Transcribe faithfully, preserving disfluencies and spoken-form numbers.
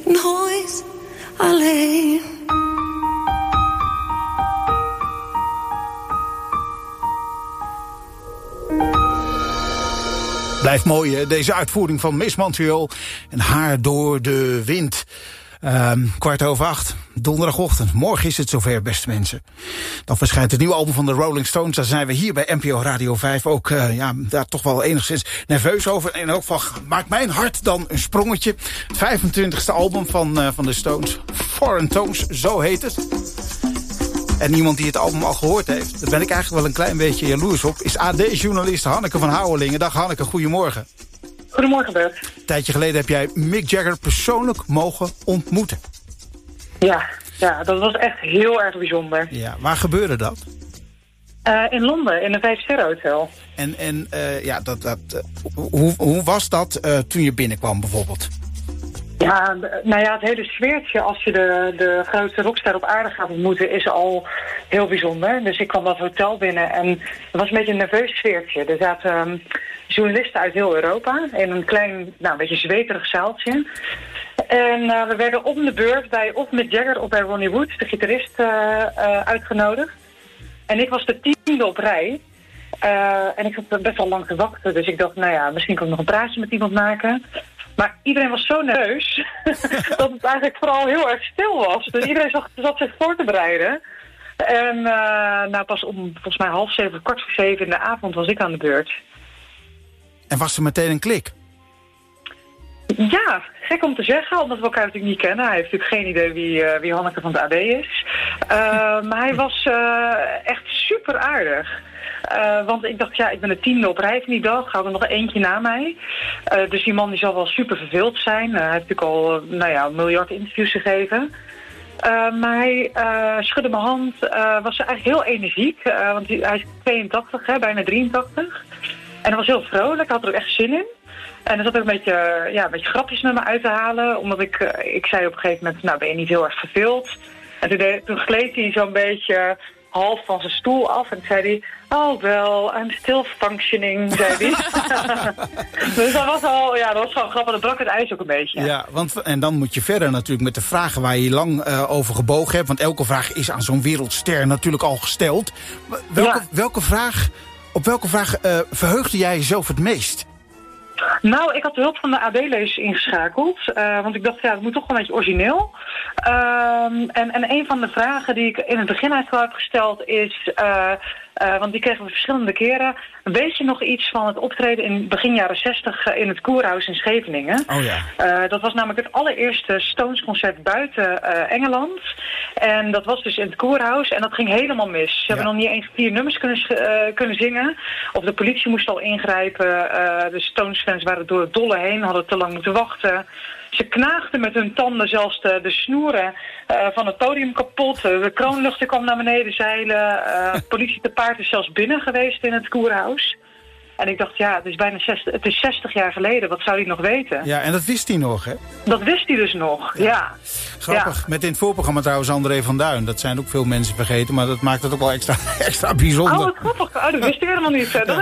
nooit alleen. Blijft mooi, hè? Deze uitvoering van Miss Montreal en Haar door de wind. Um, kwart over acht, donderdagochtend. Morgen is het zover, beste mensen. Dan verschijnt het nieuwe album van de Rolling Stones. Daar zijn we hier bij N P O Radio vijf ook uh, ja, daar toch wel enigszins nerveus over. En ook van, maakt mijn hart dan een sprongetje. Het vijfentwintigste album van, uh, van de Stones. Foreign Tones, zo heet het. En iemand die het album al gehoord heeft, daar ben ik eigenlijk wel een klein beetje jaloers op, is A D-journalist Hanneke van Houwelingen. Dag Hanneke, goedemorgen. Goedemorgen Bert. Een tijdje geleden heb jij Mick Jagger persoonlijk mogen ontmoeten. Ja, ja, dat was echt heel erg bijzonder. Ja, waar gebeurde dat? Uh, in Londen, in een vijf-sterren hotel. En, en uh, ja, dat, dat, uh, hoe, hoe was dat uh, toen je binnenkwam bijvoorbeeld? Ja, nou ja, het hele sfeertje als je de, de grootste rockster op aarde gaat ontmoeten is al heel bijzonder. Dus ik kwam dat hotel binnen en het was een beetje een nerveus sfeertje. Er zaten um, journalisten uit heel Europa in een klein, nou, een beetje zweterig zaaltje. En uh, we werden om de beurt bij of Mick Jagger of bij Ronnie Wood, de gitarist, uh, uh, uitgenodigd. En ik was de tiende op rij. Uh, en ik had best wel lang te wachten, dus ik dacht, nou ja, misschien kan ik nog een praatje met iemand maken. Maar iedereen was zo nerveus dat het eigenlijk vooral heel erg stil was. Dus iedereen zat, zat zich voor te bereiden. En uh, nou, pas om volgens mij half zeven, kwart voor zeven in de avond was ik aan de beurt. En was er meteen een klik? Ja, gek om te zeggen, omdat we elkaar natuurlijk niet kennen. Hij heeft natuurlijk geen idee wie, uh, wie Hanneke van het A D is. Uh, maar hij was uh, echt super aardig. Uh, want ik dacht, ja, ik ben de tiende op rij van die dag. Gaat er nog eentje na mij. Uh, dus die man die zal wel super verveeld zijn. Uh, hij heeft natuurlijk al uh, nou ja, een miljard interviews gegeven. Uh, maar hij uh, schudde mijn hand. Uh, was eigenlijk heel energiek. Uh, want hij, hij is tweeëntachtig, hè, bijna drieëntachtig. En hij was heel vrolijk. Hij had er ook echt zin in. En er zat ook een beetje, ja, een beetje grapjes met me uit te halen. Omdat ik, uh, ik zei op een gegeven moment, nou ben je niet heel erg verveeld. En toen, de, toen gleed hij zo'n beetje half van zijn stoel af. En toen zei hij, oh wel, I'm still functioning, zei hij. Dus dat was al, ja, dat was gewoon grappig. Dat brak het ijs ook een beetje. Ja, want, en dan moet je verder natuurlijk met de vragen waar je lang uh, over gebogen hebt. Want elke vraag is aan zo'n wereldster natuurlijk al gesteld. Welke, ja. welke vraag, op welke vraag uh, verheugde jij jezelf het meest? Nou, ik had de hulp van de A D-lezers ingeschakeld. Uh, want ik dacht, ja, het moet toch wel een beetje origineel. Um, en, en een van de vragen die ik in het begin eigenlijk heb gesteld is... Uh, uh, want die kregen we verschillende keren. Weet je nog iets van het optreden in begin jaren zestig in het Koerhuis in Scheveningen? Oh ja. Uh, dat was namelijk het allereerste Stones-concert buiten uh, Engeland. En dat was dus in het Koerhuis. En dat ging helemaal mis. Ze ja. hebben nog niet eens vier nummers kunnen, uh, kunnen zingen. Of de politie moest al ingrijpen. Uh, de Stones-fans waren door het dolle heen, hadden te lang moeten wachten. Ze knaagden met hun tanden zelfs de, de snoeren uh, van het podium kapot. De kroonluchter kwam naar beneden zeilen. Uh, politie te paard is zelfs binnen geweest in het Koerhuis. En ik dacht, ja, het is bijna zestig, het is zestig jaar geleden. Wat zou hij nog weten? Ja, en dat wist hij nog, hè? Dat wist hij dus nog, ja. ja. Grappig. Ja. Met in het voorprogramma trouwens André van Duin. Dat zijn ook veel mensen vergeten, maar dat maakt het ook wel extra, extra bijzonder. Oh, wat grappig. Oh, dat wist ik helemaal niet. Dat